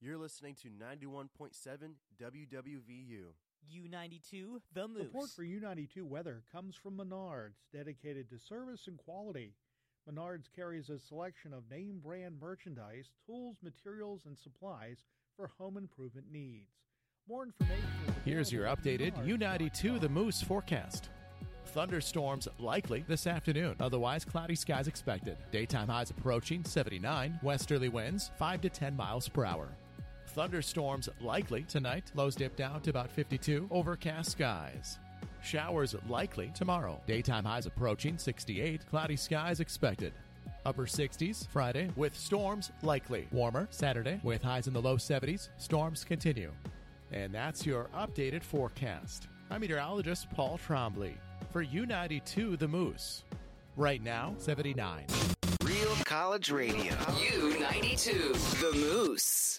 You're listening to 91.7 WWVU. U92, The Moose. Support for U92 weather comes from Menards, dedicated to service and quality. Menards carries a selection of name brand merchandise, tools, materials, and supplies for home improvement needs. More information. Here's your updated U92 The Moose forecast. Thunderstorms likely this afternoon. Otherwise, cloudy skies expected. Daytime highs approaching 79. Westerly winds 5 to 10 miles per hour. Thunderstorms likely tonight. Lows dip down to about 52. Overcast skies. Showers likely tomorrow. Daytime highs approaching 68. Cloudy skies expected. Upper 60s Friday with storms likely. Warmer Saturday with highs in the low 70s. Storms continue. And that's your updated forecast. I'm meteorologist Paul Trombley for U92 The Moose. Right now, 79. Real College Radio. U92 The Moose.